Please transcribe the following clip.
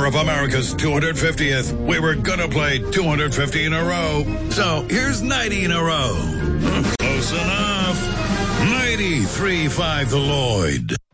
of America's 250th, we were gonna play 250 in a row. So here's 90 in a row. Close enough. 93.5 The Lloyd.